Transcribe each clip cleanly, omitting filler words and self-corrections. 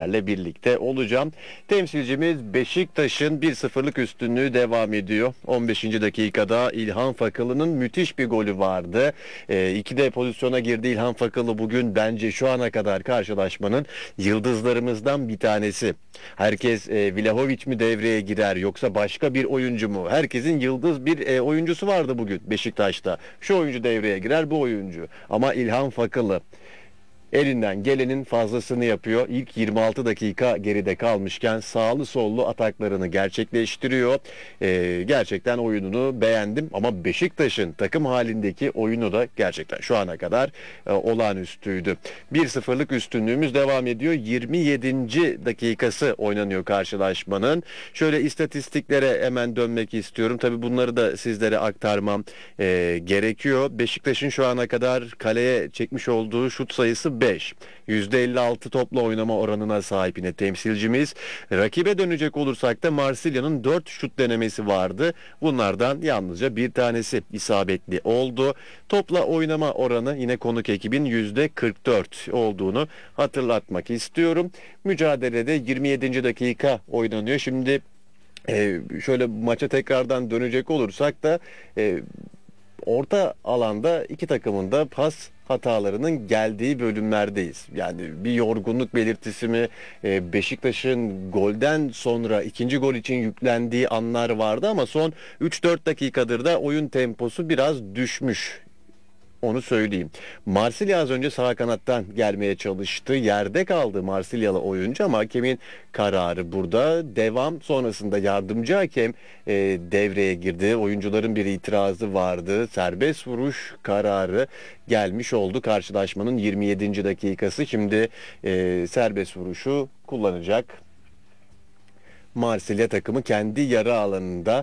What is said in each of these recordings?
sizlerle birlikte olacağım. Temsilcimiz Beşiktaş'ın 1-0'lık üstünlüğü devam ediyor. 15. dakikada İlhan Fakılı'nın müthiş bir golü vardı. 2'de pozisyona girdi İlhan Fakılı, bugün bence şu ana kadar karşılaşmanın yıldızlarımızdan bir tanesi. Herkes Vlahovic mi devreye girer yoksa başka bir oyuncu mu? Herkesin yıldız bir oyuncusu vardı bugün Beşiktaş'ta. Şu oyuncu devreye girer, bu oyuncu. Ama İlhan Fakılı elinden gelenin fazlasını yapıyor. İlk 26 dakika geride kalmışken sağlı sollu ataklarını gerçekleştiriyor. Gerçekten oyununu beğendim ama Beşiktaş'ın takım halindeki oyunu da gerçekten şu ana kadar olağanüstüydü. 1-0'lık üstünlüğümüz devam ediyor. 27. dakikası oynanıyor karşılaşmanın. Şöyle istatistiklere hemen dönmek istiyorum. Tabii bunları da sizlere aktarmam gerekiyor. Beşiktaş'ın şu ana kadar kaleye çekmiş olduğu şut sayısı 5. %56 topla oynama oranına sahip yine temsilcimiz. Rakibe dönecek olursak da Marsilya'nın 4 şut denemesi vardı. Bunlardan yalnızca bir tanesi isabetli oldu. Topla oynama oranı yine konuk ekibin %44 olduğunu hatırlatmak istiyorum. Mücadelede 27. dakika oynanıyor. Şimdi şöyle maça tekrardan dönecek olursak da orta alanda iki takımın da pas hatalarının geldiği bölümlerdeyiz. Yani bir yorgunluk belirtisi mi? Beşiktaş'ın golden sonra ikinci gol için yüklendiği anlar vardı ama son 3-4 dakikadır da oyun temposu biraz düşmüş. Onu söyleyeyim. Marsilya az önce sağ kanattan gelmeye çalıştı. Yerde kaldı Marsilyalı oyuncu ama hakemin kararı burada. Devam sonrasında yardımcı hakem devreye girdi. Oyuncuların bir itirazı vardı. Serbest vuruş kararı gelmiş oldu. Karşılaşmanın 27. dakikası. Şimdi serbest vuruşu kullanacak Marsilya takımı kendi yarı alanında.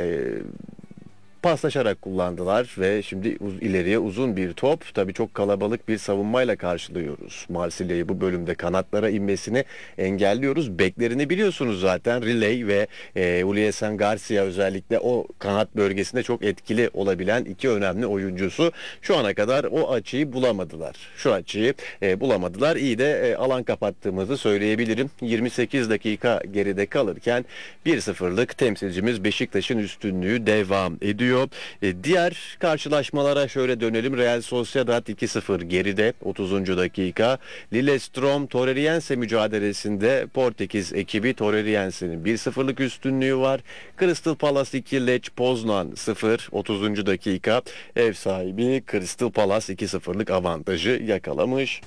Paslaşarak kullandılar ve şimdi ileriye uzun bir top. Tabii çok kalabalık bir savunmayla karşılıyoruz. Marsilya'yı bu bölümde kanatlara inmesini engelliyoruz. Beklerini biliyorsunuz zaten. Riley ve Uliesen Garcia özellikle o kanat bölgesinde çok etkili olabilen iki önemli oyuncusu. Şu ana kadar o açıyı bulamadılar. Şu açıyı bulamadılar. İyi de alan kapattığımızı söyleyebilirim. 28 dakika geride kalırken 1-0'lık temsilcimiz Beşiktaş'ın üstünlüğü devam ediyor. Diğer karşılaşmalara şöyle dönelim. Real Sociedad 2-0 geride 30. dakika. Lillestrøm Torreriense mücadelesinde Portekiz ekibi Torreriense'nin 1-0'lık üstünlüğü var. Crystal Palace 2, Lech Poznan 0 30. dakika. Ev sahibi Crystal Palace 2-0'lık avantajı yakalamış.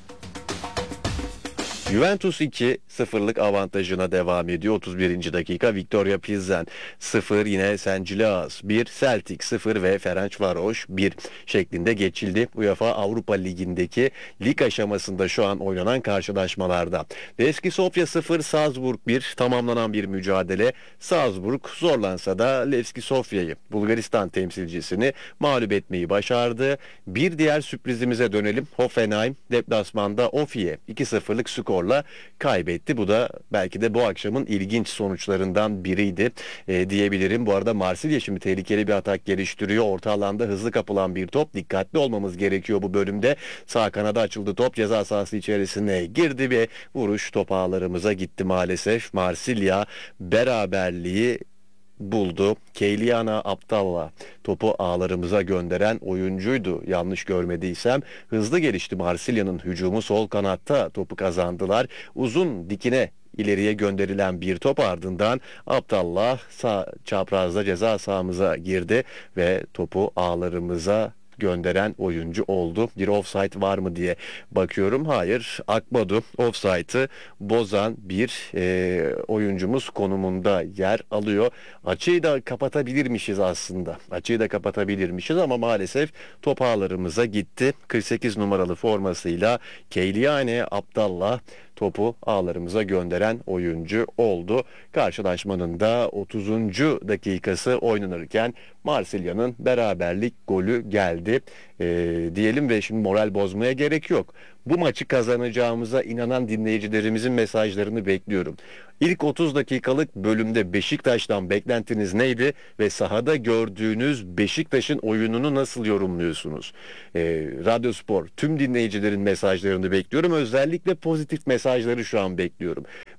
Juventus 2-0'lık avantajına devam ediyor. 31. dakika Victoria Pilsen 0, yine St. Giles 1, Celtic 0 ve Ferencvaros 1 şeklinde geçildi. UEFA Avrupa Ligi'ndeki lig aşamasında şu an oynanan karşılaşmalarda. Levski Sofia 0, Salzburg 1 tamamlanan bir mücadele. Salzburg zorlansa da Levski Sofia'yı, Bulgaristan temsilcisini mağlup etmeyi başardı. Bir diğer sürprizimize dönelim. Hoffenheim deplasmanda Ofi'ye 2-0'lık skorla kaybetti. Bu da belki de bu akşamın ilginç sonuçlarından biriydi diyebilirim. Bu arada Marsilya şimdi tehlikeli bir atak geliştiriyor. Orta alanda hızlı kapılan bir top. Dikkatli olmamız gerekiyor bu bölümde. Sağ kanada açıldı top. Ceza sahası içerisine girdi ve vuruş top ağlarımıza gitti maalesef. Marsilya beraberliği buldu. Keiliana Abdallah topu ağlarımıza gönderen oyuncuydu. Yanlış görmediysem hızlı gelişti Marsilya'nın hücumu, sol kanatta topu kazandılar. Uzun dikine ileriye gönderilen bir top ardından Abdallah sağ çaprazda ceza sahamıza girdi ve topu ağlarımıza gönderen oyuncu oldu. Bir offside var mı diye bakıyorum. Hayır, akmadı. Offside'ı bozan bir oyuncumuz konumunda yer alıyor. Açıyı da kapatabilirmişiz aslında. Açıyı da kapatabilirmişiz ama maalesef top ağlarımıza gitti. 48 numaralı formasıyla Keiliane Abdallah topu ağlarımıza gönderen oyuncu oldu. Karşılaşmanın da 30. dakikası oynanırken Marsilya'nın beraberlik golü geldi diyelim ve şimdi moral bozmaya gerek yok. Bu maçı kazanacağımıza inanan dinleyicilerimizin mesajlarını bekliyorum. İlk 30 dakikalık bölümde Beşiktaş'tan beklentiniz neydi ve sahada gördüğünüz Beşiktaş'ın oyununu nasıl yorumluyorsunuz? Radyo Spor tüm dinleyicilerin mesajlarını bekliyorum. Özellikle pozitif mesajları şu an bekliyorum.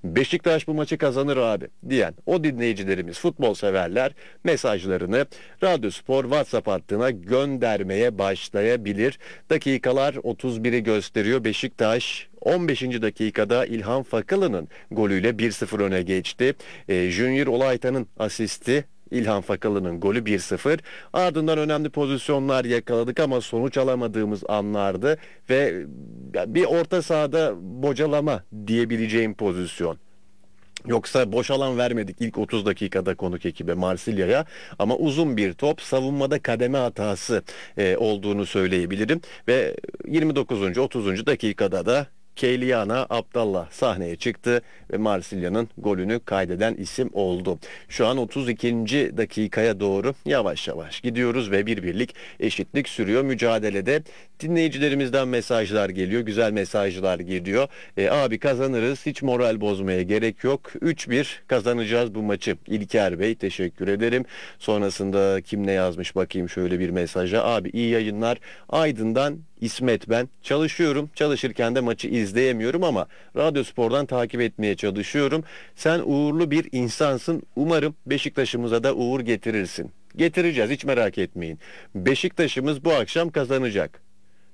Beşiktaş bu maçı kazanır abi diyen o dinleyicilerimiz, futbol severler mesajlarını Radyospor WhatsApp hattına göndermeye başlayabilir. Dakikalar 31'i gösteriyor. Beşiktaş 15. dakikada İlhan Fakalı'nın golüyle 1-0 öne geçti. Junior Olaytan'ın asisti, İlhan Fakalı'nın golü 1-0. Ardından önemli pozisyonlar yakaladık ama sonuç alamadığımız anlardı ve bir orta sahada bocalama diyebileceğim pozisyon. Yoksa boş alan vermedik ilk 30 dakikada konuk ekibe Marsilya'ya, ama uzun bir top, savunmada kademe hatası olduğunu söyleyebilirim ve 29. 30. dakikada da Keyliana Abdallah sahneye çıktı ve Marsilya'nın golünü kaydeden isim oldu. Şu an 32. dakikaya doğru yavaş yavaş gidiyoruz ve bir birlik eşitlik sürüyor mücadelede. Dinleyicilerimizden mesajlar geliyor, güzel mesajlar geliyor. Abi kazanırız, hiç moral bozmaya gerek yok. 3-1 kazanacağız bu maçı. İlker Bey teşekkür ederim. Sonrasında kim ne yazmış bakayım şöyle bir mesaja. Abi iyi yayınlar. Aydın'dan İsmet ben. Çalışıyorum. Çalışırken de maçı izleyemiyorum ama Radyospor'dan takip etmeye çalışıyorum. Sen uğurlu bir insansın. Umarım Beşiktaş'ımıza da uğur getirirsin. Getireceğiz, hiç merak etmeyin. Beşiktaş'ımız bu akşam kazanacak.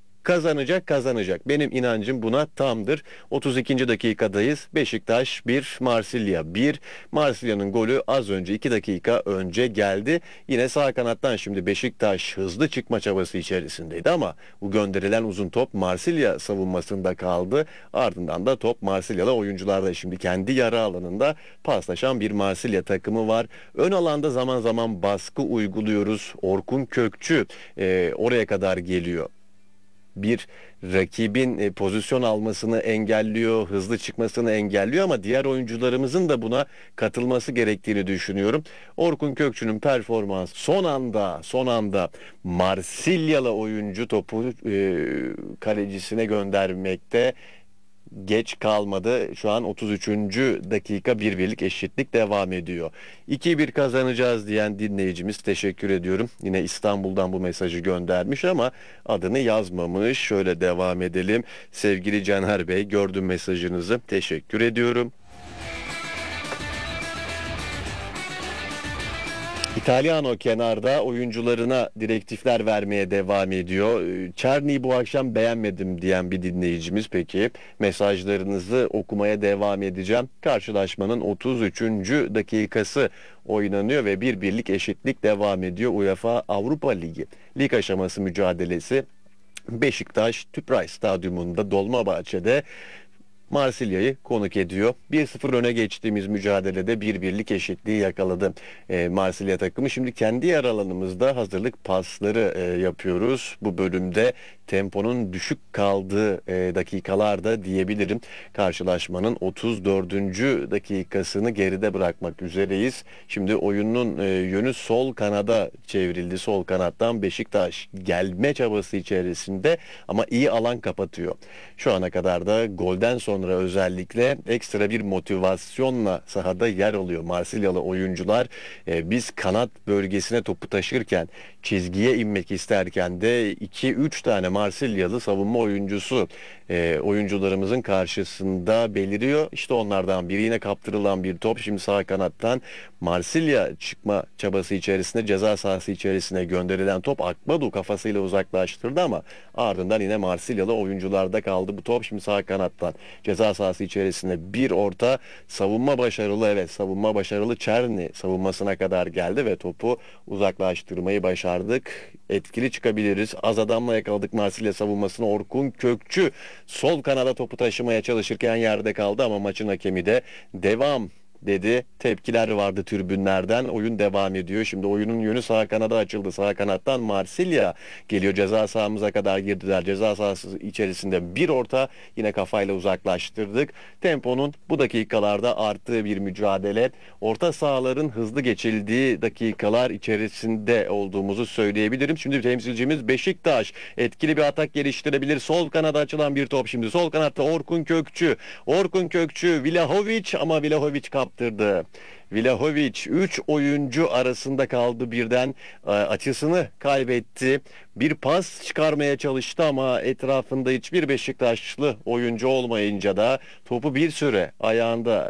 Kazanacak. Benim inancım buna tamdır. 32. dakikadayız. Beşiktaş 1, Marsilya 1. Marsilya'nın golü az önce 2 dakika önce geldi. Yine sağ kanattan şimdi Beşiktaş hızlı çıkma çabası içerisindeydi ama bu gönderilen uzun top Marsilya savunmasında kaldı. Ardından da top Marsilyalı oyuncularda, şimdi kendi yarı alanında paslaşan bir Marsilya takımı var. Ön alanda zaman zaman baskı uyguluyoruz. Orkun Kökçü oraya kadar geliyor. Bir rakibin pozisyon almasını engelliyor, hızlı çıkmasını engelliyor ama diğer oyuncularımızın da buna katılması gerektiğini düşünüyorum. Orkun Kökçü'nün performansı son anda Marsilyalı oyuncu topu kalecisine göndermekte geç kalmadı. Şu an 33. dakika, bir birlik eşitlik devam ediyor. 2-1 kazanacağız diyen dinleyicimiz, teşekkür ediyorum. Yine İstanbul'dan bu mesajı göndermiş ama adını yazmamış. Şöyle devam edelim. Sevgili Caner Bey, gördüm mesajınızı. Teşekkür ediyorum. Italiano kenarda oyuncularına direktifler vermeye devam ediyor. Çerni'yi bu akşam beğenmedim diyen bir dinleyicimiz, peki mesajlarınızı okumaya devam edeceğim. Karşılaşmanın 33. dakikası oynanıyor ve bir birlik eşitlik devam ediyor. UEFA Avrupa Ligi lig aşaması mücadelesi Beşiktaş Tüpraş Stadyumunda Dolmabahçe'de Marsilya'yı konuk ediyor. 1-0 öne geçtiğimiz mücadelede bir birlik eşitliği yakaladı Marsilya takımı. Şimdi kendi yer alanımızda hazırlık pasları yapıyoruz. Bu bölümde temponun düşük kaldığı dakikalarda diyebilirim. Karşılaşmanın 34. dakikasını geride bırakmak üzereyiz. Şimdi oyunun yönü sol kanada çevrildi. Sol kanattan Beşiktaş gelme çabası içerisinde ama iyi alan kapatıyor. Şu ana kadar da golden sonra özellikle ekstra bir motivasyonla sahada yer alıyor Marsilyalı oyuncular. Biz kanat bölgesine topu taşırken, çizgiye inmek isterken de 2-3 tane Marsilyalı savunma oyuncusu oyuncularımızın karşısında beliriyor. İşte onlardan biri, yine kaptırılan bir top. Şimdi sağ kanattan Marsilya çıkma çabası içerisinde ceza sahası içerisine gönderilen top Akbadu kafasıyla uzaklaştırdı ama ardından yine Marsilyalı oyuncularda kaldı bu top. Şimdi sağ kanattan ceza sahası içerisinde bir orta, savunma başarılı, evet savunma başarılı, Çerni savunmasına kadar geldi ve topu uzaklaştırmayı başardık. Etkili çıkabiliriz. Az adamla yakaladık Marsilya savunmasını. Orkun Kökçü sol kanada topu taşımaya çalışırken yerde kaldı ama maçın hakemi de devam dedi. Tepkiler vardı tribünlerden. Oyun devam ediyor. Şimdi oyunun yönü sağ kanada açıldı. Sağ kanattan Marsilya geliyor. Ceza sahamıza kadar girdiler. Ceza sahası içerisinde bir orta, yine kafayla uzaklaştırdık. Temponun bu dakikalarda arttığı bir mücadele. Orta sahaların hızlı geçildiği dakikalar içerisinde olduğumuzu söyleyebilirim. Şimdi temsilcimiz Beşiktaş etkili bir atak geliştirebilir. Sol kanada açılan bir top şimdi. Sol kanatta Orkun Kökçü. Orkun Kökçü, Vlahovic ama Vlahovic kaptırdı. Vlahovic 3 oyuncu arasında kaldı birden, açısını kaybetti. Bir pas çıkarmaya çalıştı ama etrafında hiçbir Beşiktaşlı oyuncu olmayınca da topu bir süre ayağında